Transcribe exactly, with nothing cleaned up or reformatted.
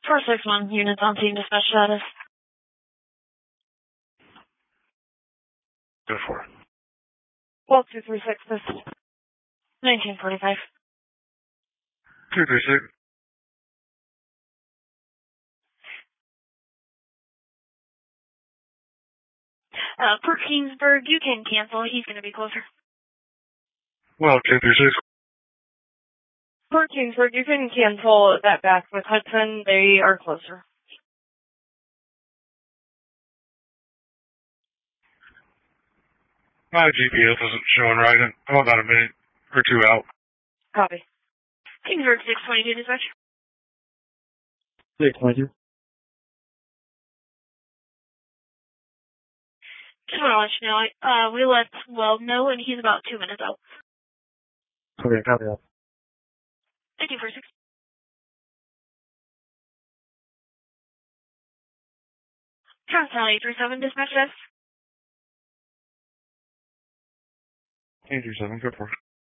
four six one, units on scene, dispatch status. Go for it. twelve two three six, this is nineteen forty-five. two three six. Uh, Port Kingsburg, you can cancel. He's going to be closer. Well, two three six. Port Kingsburg, you can cancel that back with Hudson. They are closer. My G P S isn't showing right. I'm about a minute or two out. Copy. Kingsburg six twenty-two, dispatch. six twenty-two. Just want to let you know, uh, we let Weld know, and he's about two minutes out. Okay, copy that. Thank you for six. Transcon eight three seven, dispatch desk. eight three seven, go for it.